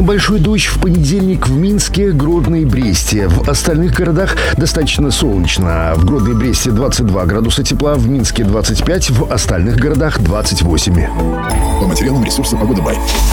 Небольшой дождь в понедельник в Минске, Гродно и Бресте. В остальных городах достаточно солнечно. В Гродно и Бресте 22 градуса тепла, в Минске 25, в остальных городах 28. По материалам ресурса «Погода Бай».